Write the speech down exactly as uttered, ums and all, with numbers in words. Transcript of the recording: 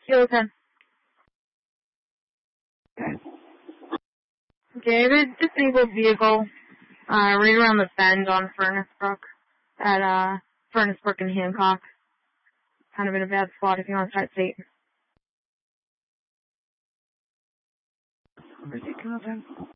Kilo ten. Okay, there's a disabled vehicle, uh, right around the bend on Furnace Brook, at, uh, Furnace Brook and Hancock. Kind of in a bad spot if you want to try to see. Ridiculous.